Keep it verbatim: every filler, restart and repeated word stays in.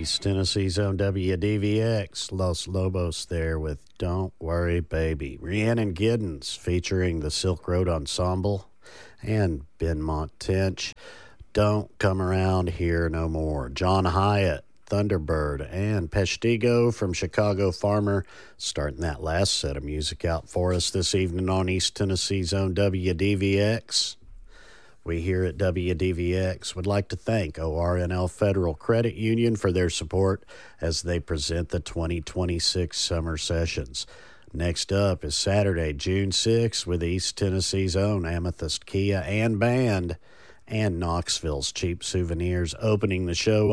East Tennessee's own W D V X, Los Lobos there with Don't Worry Baby. Rhiannon Giddens featuring the Silk Road Ensemble and Benmont Tench. Don't Come Around Here No More. John Hyatt, Thunderbird, and Peshtigo from Chicago Farmer starting that last set of music out for us this evening on East Tennessee's own W D V X. We here at W D V X would like to thank O R N L Federal Credit Union for their support as they present the twenty twenty-six summer sessions. Next up is Saturday, June sixth, with East Tennessee's own Amethyst Kia and Band and Knoxville's Cheap Souvenirs opening the show